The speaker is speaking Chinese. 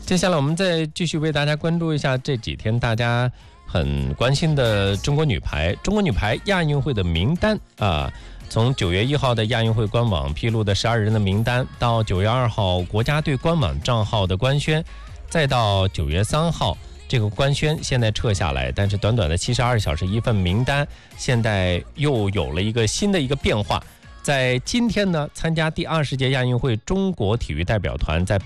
接下来我们再继续为大家关注一下这几天大家很关心的中国女排。中国女排亚运会的名单啊，从9月1号的亚运会官网披露的12人的名单，到9月2号国家队官网账号的官宣，再到9月3号这个官宣现在撤下来，但是短短的72小时一份名单，现在又有了一个新的变化。在今天呢，参加第20届亚运会中国体育代表团在